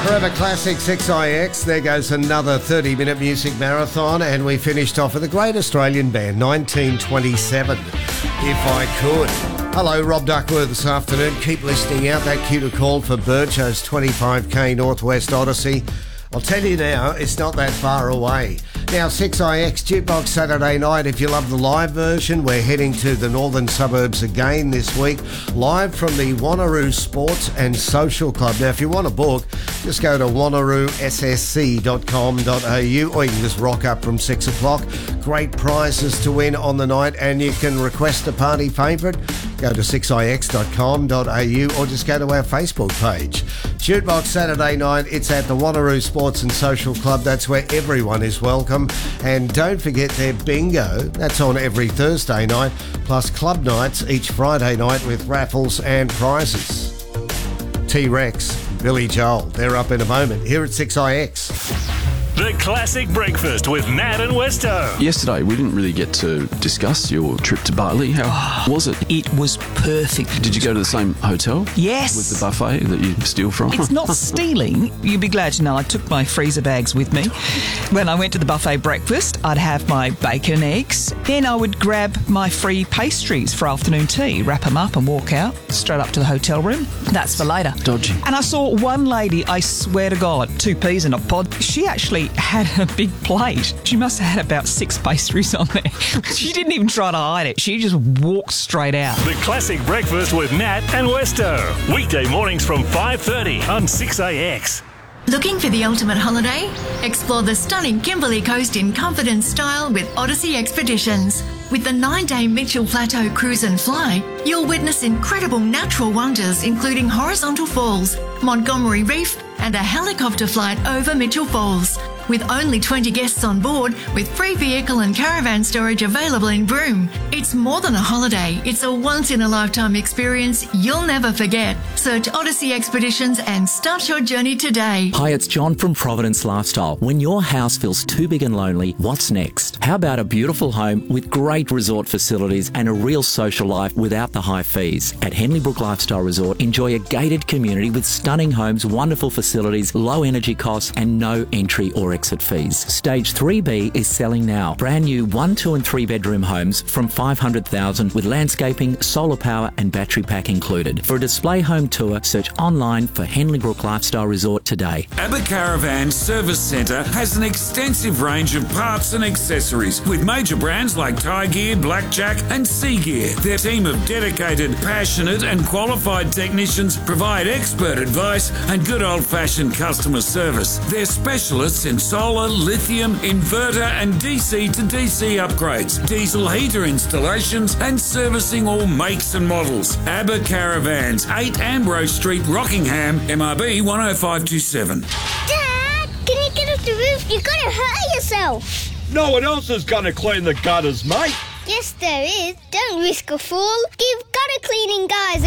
Forever Classic 6IX. There goes another 30-minute music marathon, and we finished off with a great Australian band, 1927, If I Could. Hello, Rob Duckworth this afternoon. Keep listening out. That cue to call for Burcho's 25k Northwest Odyssey. I'll tell you now, it's not that far away. Now, 6IX Jukebox Saturday night. If you love the live version, we're heading to the northern suburbs again this week, live from the Wanneroo Sports and Social Club. Now, if you want to book, just go to wanneroossc.com.au, or you can just rock up from 6 o'clock. Great prizes to win on the night, and you can request a party favourite. Go to 6ix.com.au or just go to our Facebook page. Jukebox Saturday night, it's at the Wanneroo Sports and Social Club. That's where everyone is welcome. And don't forget their bingo. That's on every Thursday night, plus club nights each Friday night with raffles and prizes. T-Rex, Billy Joel, they're up in a moment. Here at 6IX. The Classic Breakfast with Nat and Westo. Yesterday, we didn't really get to discuss your trip to Bali. How was it? It was perfect. Did you go to the same hotel? Yes. With the buffet that you steal from? It's not stealing. You'd be glad to know I took my freezer bags with me. When I went to the buffet breakfast, I'd have my bacon and eggs. Then I would grab my free pastries for afternoon tea, wrap them up and walk out straight up to the hotel room. That's for later. Dodgy. And I saw one lady, I swear to God, 2 peas in a pod. She actually had a big plate. She must have had about 6 pastries on there. She didn't even try to hide it. She just walked straight out. The Classic Breakfast with Nat and Westo. Weekday mornings from 5:30 on 6AX. Looking for the ultimate holiday? Explore the stunning Kimberley Coast in comfort and style with Odyssey Expeditions. With the 9-day Mitchell Plateau Cruise and Fly, you'll witness incredible natural wonders including horizontal falls, Montgomery Reef, and a helicopter flight over Mitchell Falls. With only 20 guests on board, with free vehicle and caravan storage available in Broome. It's more than a holiday, it's a once-in-a-lifetime experience you'll never forget. Search Odyssey Expeditions and start your journey today. Hi, it's John from Providence Lifestyle. When your house feels too big and lonely, what's next? How about a beautiful home with great resort facilities and a real social life without the high fees? At Henley Brook Lifestyle Resort, enjoy a gated community with stunning homes, wonderful facilities, low energy costs and no entry or exit fees. Stage 3B is selling now. Brand new 1, 2 and 3 bedroom homes from $500,000 with landscaping, solar power and battery pack included. For a display home tour, search online for Henley Brook Lifestyle Resort today. ABBA Caravan Service Centre has an extensive range of parts and accessories with major brands like Thai Gear, Blackjack and Sea Gear. Their team of dedicated, passionate and qualified technicians provide expert advice and good old-fashioned customer service. They're specialists in solar, lithium, inverter and DC to DC upgrades, diesel heater installations and servicing all makes and models. ABBA Caravans, 8 Ambrose Street, Rockingham, MRB 10527. Dad, can you get off the roof? You're going to hurt yourself. No one else is going to clean the gutters, mate. Yes, there is. Don't risk a fall. Give gutter cleaning guys a